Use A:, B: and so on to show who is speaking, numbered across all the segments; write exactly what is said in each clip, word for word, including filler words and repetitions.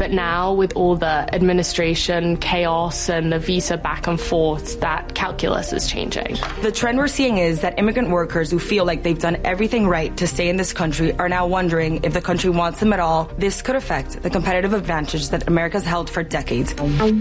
A: But now, with all the administration chaos and the visa back and forth, that calculus is changing.
B: The trend we're seeing is that immigrant workers who feel like they've done everything right to stay in this country are now wondering if the country wants them at all. This could affect the competitive advantage that America's held for decades.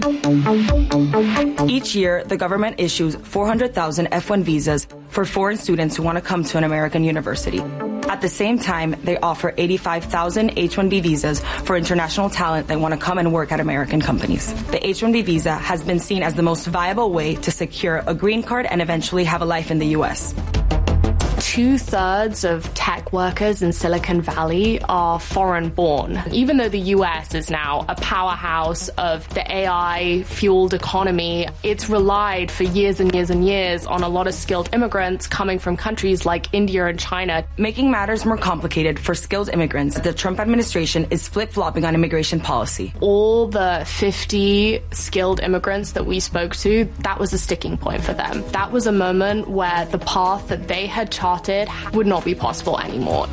B: Each year, the government issues four hundred thousand F one visas for foreign students who want to come to an American university. At the same time, they offer eighty-five thousand H one B visas for international talent that want to come and work at American companies. The H one B visa has been seen as the most viable way to secure a green card and eventually have a life in the U S.
A: Two-thirds of tech workers in Silicon Valley are foreign-born. Even though the U S is now a powerhouse of the A I-fueled economy, it's relied for years and years and years on a lot of skilled immigrants coming from countries like India and China.
B: Making matters more complicated for skilled immigrants, the Trump administration is flip-flopping on immigration policy.
A: All the fifty skilled immigrants that we spoke to, that was a sticking point for them. That was a moment where the path that they had charted would not be possible anymore.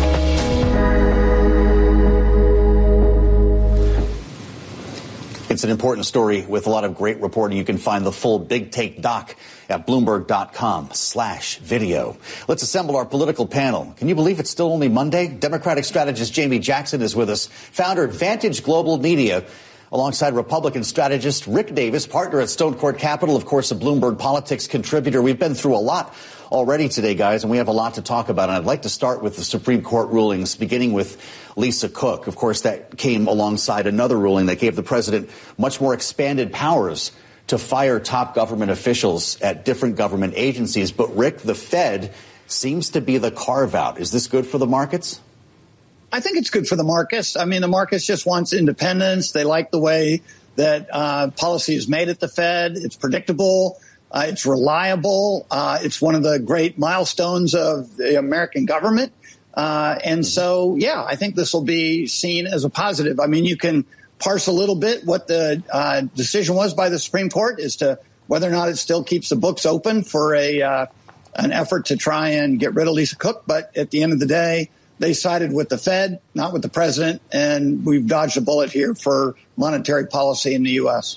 C: It's an important story with a lot of great reporting. You can find the full Big Take doc at Bloomberg.com slash video. Let's assemble our political panel. Can you believe it's still only Monday? Democratic strategist Jamie Jackson is with us, founder of Vantage Global Media, alongside Republican strategist Rick Davis, partner at Stone Court Capital, of course, a Bloomberg Politics contributor. We've been through a lot already today, guys, and we have a lot to talk about. And I'd like to start with the Supreme Court rulings, beginning with Lisa Cook. Of course, that came alongside another ruling that gave the president much more expanded powers to fire top government officials at different government agencies. But, Rick, the Fed seems to be the carve-out. Is this good for the markets?
D: I think it's good for the markets. I mean, the markets just wants independence. They like the way that uh, policy is made at the Fed. It's predictable. Uh, it's reliable. Uh, it's one of the great milestones of the American government. Uh, and so, yeah, I think this will be seen as a positive. I mean, you can parse a little bit what the uh, decision was by the Supreme Court as to whether or not it still keeps the books open for a uh, an effort to try and get rid of Lisa Cook. But at the end of the day, they sided with the Fed, not with the president, and we've dodged a bullet here for monetary policy in the U S.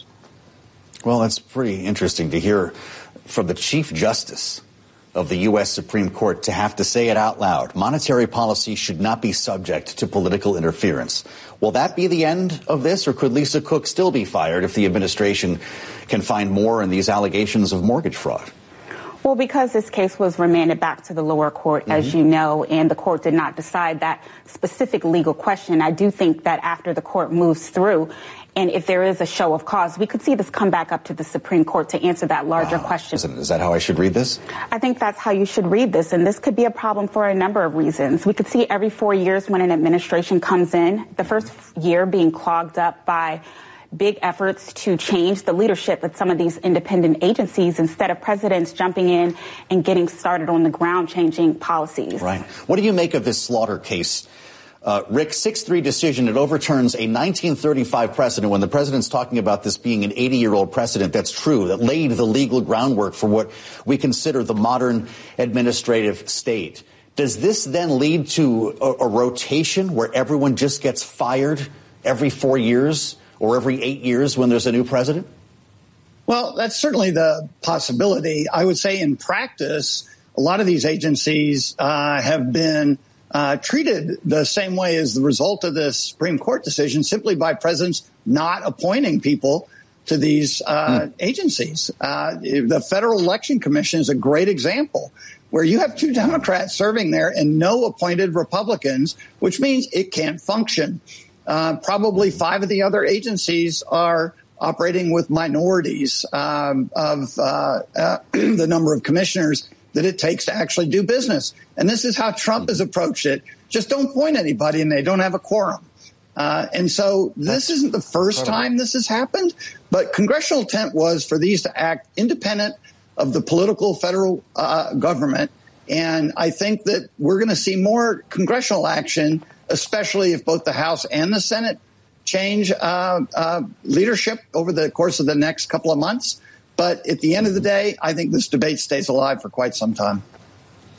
C: Well, that's pretty interesting to hear from the Chief Justice of the U S Supreme Court to have to say it out loud. Monetary policy should not be subject to political interference. Will that be the end of this, or could Lisa Cook still be fired if the administration can find more in these allegations of mortgage fraud?
E: Well, because this case was remanded back to the lower court, mm-hmm. as you know, and the court did not decide that specific legal question, I do think that after the court moves through, and if there is a show of cause, we could see this come back up to the Supreme Court to answer that larger wow. question.
C: Is that how I should read this?
E: I think that's how you should read this, and this could be a problem for a number of reasons. We could see every four years when an administration comes in, the first year being clogged up by big efforts to change the leadership at some of these independent agencies instead of presidents jumping in and getting started on the ground changing policies.
C: Right. What do you make of this Slaughter case? Uh, Rick, six three decision, it overturns a nineteen thirty-five precedent. When the president's talking about this being an eighty-year-old precedent, that's true, that laid the legal groundwork for what we consider the modern administrative state. Does this then lead to a, a rotation where everyone just gets fired every four years? Or every eight years when there's a new president?
D: Well, that's certainly the possibility. I would say in practice, a lot of these agencies uh, have been uh, treated the same way as the result of this Supreme Court decision, simply by presidents not appointing people to these uh, mm. agencies. Uh, the Federal Election Commission is a great example, where you have two Democrats serving there and no appointed Republicans, which means it can't function. Uh, probably five of the other agencies are operating with minorities um, of uh, uh, the number of commissioners that it takes to actually do business. And this is how Trump has approached it. Just don't appoint anybody and they don't have a quorum. Uh, and so this isn't the first time this has happened, but congressional intent was for these to act independent of the political federal uh, government. And I think that we're going to see more congressional action, especially if both the House and the Senate change uh, uh, leadership over the course of the next couple of months. But at the end of the day, I think this debate stays alive for quite some time.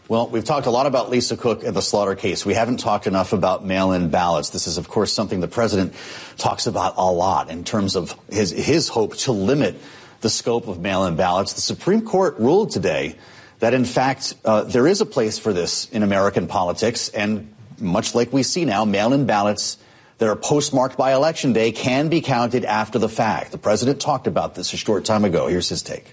C: Well, we've talked a lot about Lisa Cook and the Slaughter case. We haven't talked enough about mail-in ballots. This is, of course, something the president talks about a lot in terms of his, his hope to limit the scope of mail-in ballots. The Supreme Court ruled today that, in fact, uh, there is a place for this in American politics. And much like we see now, mail-in ballots that are postmarked by Election Day can be counted after the fact. The president talked about this a short time ago. Here's his take.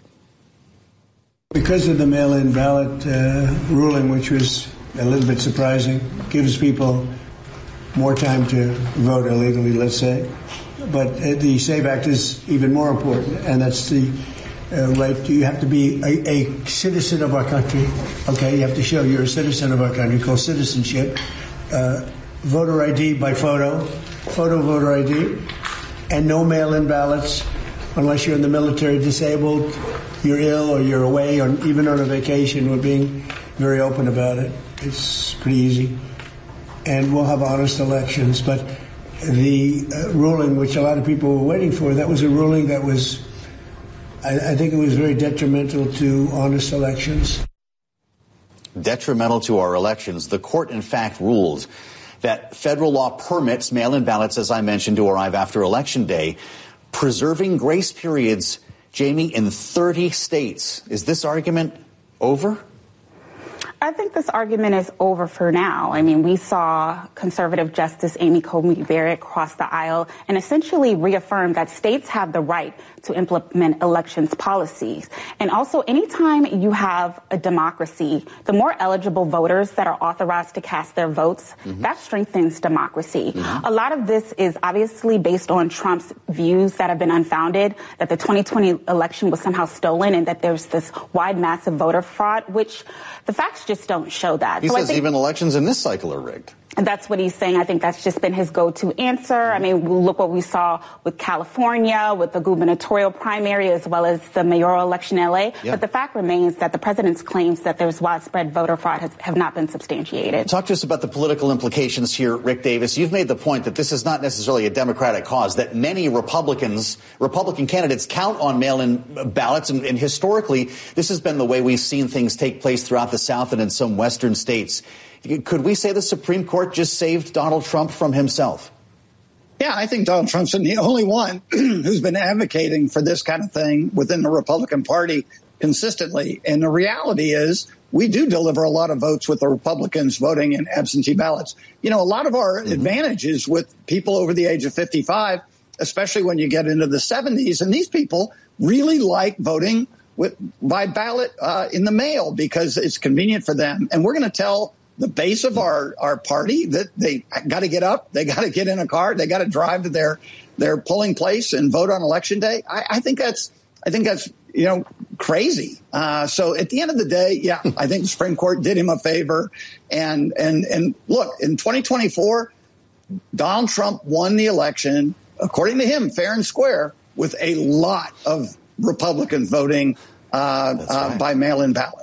F: Because of the mail-in ballot uh, ruling, which was a little bit surprising, gives people more time to vote illegally, let's say. But uh, the SAVE Act is even more important, and that's the uh, right. To, you have to be a, a citizen of our country. Okay, you have to show you're a citizen of our country, called citizenship. Uh, voter I D by photo, photo voter I D, and no mail-in ballots unless you're in the military, disabled, you're ill, or you're away, or even on a vacation. We're being very open about it. It's pretty easy. And we'll have honest elections. But the uh, ruling, which a lot of people were waiting for, that was a ruling that was, I, I think it was very detrimental to honest elections.
C: Detrimental to our elections. The court, in fact, ruled that federal law permits mail-in ballots, as I mentioned, to arrive after Election Day, preserving grace periods, Jamie, in thirty states. Is this argument over?
E: I think this argument is over for now. I mean, we saw conservative Justice Amy Coney Barrett cross the aisle and essentially reaffirm that states have the right to implement elections policies. And also, anytime you have a democracy, the more eligible voters that are authorized to cast their votes, mm-hmm. that strengthens democracy. Mm-hmm. A lot of this is obviously based on Trump's views that have been unfounded, that the twenty twenty election was somehow stolen and that there's this wide, massive voter fraud, which the facts just don't show that.
C: He
E: so
C: says
E: I think
C: even elections in this cycle are rigged.
E: And that's what he's saying. I think that's just been his go-to answer. I mean, look what we saw with California, with the gubernatorial primary, as well as the mayoral election in L A. Yeah. But the fact remains that the president's claims that there's widespread voter fraud has, have not been substantiated.
C: Talk to us about the political implications here, Rick Davis. You've made the point that this is not necessarily a Democratic cause, that many Republicans, Republican candidates count on mail-in ballots. And, and historically, this has been the way we've seen things take place throughout the South and in some Western states. Could we say the Supreme Court just saved Donald Trump from himself?
D: Yeah, I think Donald Trump's been the only one who's been advocating for this kind of thing within the Republican Party consistently. And the reality is we do deliver a lot of votes with the Republicans voting in absentee ballots. You know, a lot of our mm-hmm. advantages with people over the age of fifty-five, especially when you get into the seventies, and these people really like voting with by ballot uh, in the mail because it's convenient for them. And we're going to tell the base of our, our party that they got to get up, they got to get in a car, they got to drive to their their polling place and vote on Election Day. I, I think that's I think that's you know crazy. Uh, so at the end of the day, yeah, I think the Supreme Court did him a favor. And and and look, in twenty twenty-four, Donald Trump won the election, according to him, fair and square, with a lot of Republicans voting uh, right. uh, by mail-in ballot.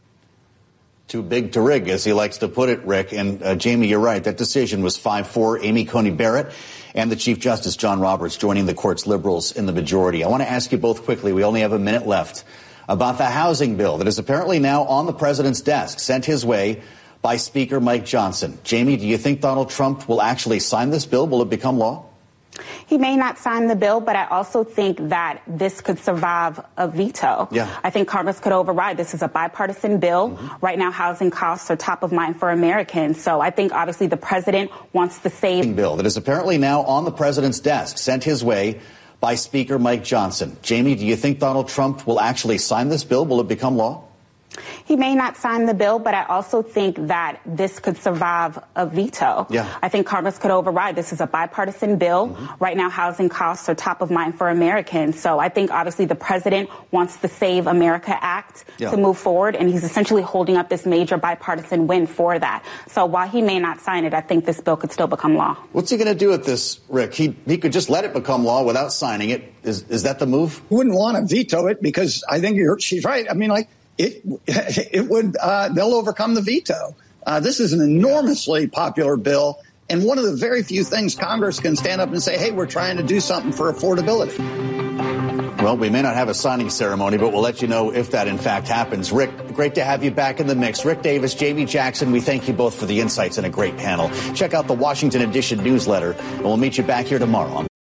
C: Too big to rig, as he likes to put it, Rick. And uh, Jamie, you're right. That decision was five four. Amy Coney Barrett and the Chief Justice John Roberts joining the court's liberals in the majority. I want to ask you both quickly, we only have a minute left, about the housing bill that is apparently now on the president's desk, sent his way by Speaker Mike Johnson. Jamie, do you think Donald Trump will actually sign this bill? Will it become law?
E: He may not sign the bill, but I also think that this could survive a veto.
C: Yeah.
E: I think Congress could override. This is a bipartisan bill. Mm-hmm. Right now, housing costs are top of mind for Americans. So I think, obviously, the president wants to save...
C: ...bill that is apparently now on the president's desk, sent his way by Speaker Mike Johnson. Jamie, do you think Donald Trump will actually sign this bill? Will it become law?
E: He may not sign the bill, but I also think that this could survive a veto.
C: Yeah.
E: I think Congress could override. This is a bipartisan bill. Mm-hmm. Right now, housing costs are top of mind for Americans. So I think, obviously, the president wants the Save America Act yeah. to move forward, and he's essentially holding up this major bipartisan win for that. So while he may not sign it, I think this bill could still become law.
C: What's he going to do with this, Rick? He he could just let it become law without signing it. Is is that the move?
D: Wouldn't want to veto it because I think you're, she's right. I mean, like, It it would uh, they'll overcome the veto. Uh, this is an enormously popular bill and one of the very few things Congress can stand up and say, hey, we're trying to do something for affordability.
C: Well, we may not have a signing ceremony, but we'll let you know if that in fact happens. Rick, great to have you back in the mix. Rick Davis, Jamie Jackson, we thank you both for the insights and a great panel. Check out the Washington Edition newsletter, and we'll meet you back here tomorrow on